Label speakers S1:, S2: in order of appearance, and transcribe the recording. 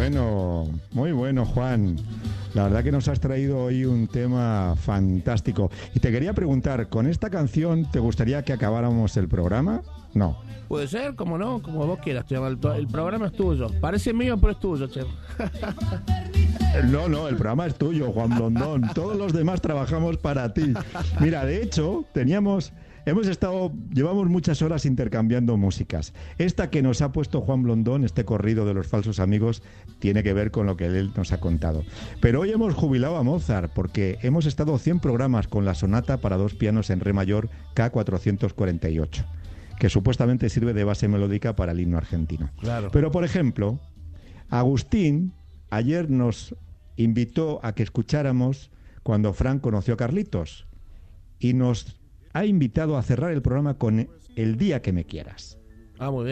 S1: muy bueno, Juan. La verdad que nos has traído hoy un tema fantástico. Y te quería preguntar, ¿con esta canción te gustaría que acabáramos el programa? No.
S2: Puede ser, como no, como vos quieras. El programa es tuyo. Parece mío, pero es tuyo, che.
S1: No, el programa es tuyo, Juan Blondón. Todos los demás trabajamos para ti. Mira, de hecho, llevamos muchas horas intercambiando músicas. Esta que nos ha puesto Juan Blondón, este corrido de los falsos amigos, tiene que ver con lo que él nos ha contado. Pero hoy hemos jubilado a Mozart porque hemos estado 100 programas con la sonata para dos pianos en re mayor K448, que supuestamente sirve de base melódica para el himno argentino.
S2: Claro.
S1: Pero, por ejemplo, Agustín ayer nos invitó a que escucháramos cuando Fran conoció a Carlitos y nos ha invitado a cerrar el programa con El día que me quieras.
S2: Ah, muy bien.